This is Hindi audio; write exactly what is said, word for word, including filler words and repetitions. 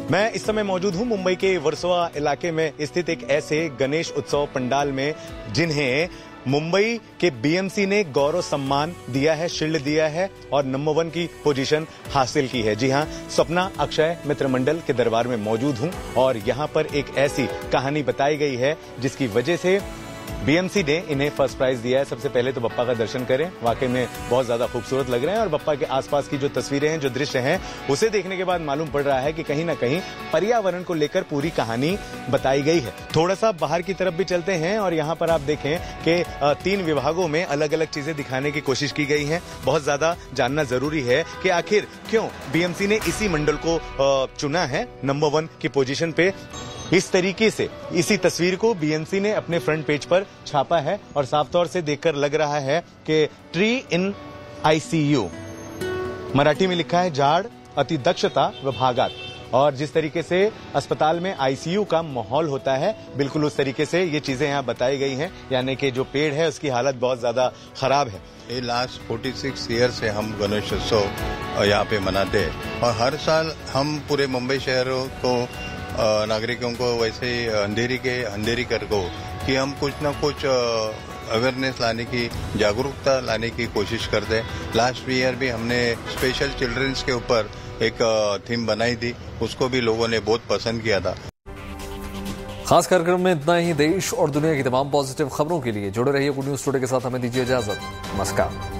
मैं इस समय मौजूद हूं मुंबई के वर्सोवा इलाके में स्थित एक ऐसे गणेश उत्सव पंडाल में जिन्हें मुंबई के बीएमसी ने गौरव सम्मान दिया है, शील्ड दिया है और नंबर वन की पोजीशन हासिल की है। जी हां, स्वप्ना अक्षय मित्र मंडल के दरबार में मौजूद हूं और यहां पर एक ऐसी कहानी बताई गई है जिसकी वजह से बीएमसी ने इन्हें फर्स्ट प्राइज दिया है। सबसे पहले तो बप्पा का दर्शन करें, वाकई में बहुत ज्यादा खूबसूरत लग रहे हैं और बप्पा के आसपास की जो तस्वीरें हैं, जो दृश्य हैं, उसे देखने के बाद मालूम पड़ रहा है कि कहीं ना कहीं पर्यावरण को लेकर पूरी कहानी बताई गई है। थोड़ा सा बाहर की तरफ भी चलते हैं और यहाँ पर आप देखें कि तीन विभागों में अलग अलग चीजें दिखाने की कोशिश की गई है। बहुत ज्यादा जानना जरूरी है कि आखिर क्यों बीएमसी ने इसी मंडल को चुना है नंबर वन की पोजीशन पे। इस तरीके से इसी तस्वीर को बीएमसी ने अपने फ्रंट पेज पर छापा है और साफ तौर से देखकर लग रहा है कि ट्री इन आईसीयू, मराठी में लिखा है झाड़ अति दक्षता विभागात, और जिस तरीके से अस्पताल में आईसीयू का माहौल होता है बिल्कुल उस तरीके से ये चीजें यहाँ बताई गई हैं, यानी कि जो पेड़ है उसकी हालत बहुत ज्यादा खराब है। ये लास्ट छियालीस ईयर से हम गणेश उत्सव यहाँ पे मनाते हैं और हर साल हम पूरे मुंबई शहर को नागरिकों को वैसे अंधेरी के अंधेरी कर को कि हम कुछ ना कुछ अवेयरनेस लाने की, जागरूकता लाने की कोशिश करते हैं। लास्ट ईयर भी हमने स्पेशल चिल्ड्रंस के ऊपर एक थीम बनाई थी, उसको भी लोगों ने बहुत पसंद किया था। खास कार्यक्रम में इतना ही। देश और दुनिया की तमाम पॉजिटिव खबरों के लिए जुड़े रहिए गुड न्यूज टुडे के साथ। हमें दीजिए इजाजत। नमस्कार।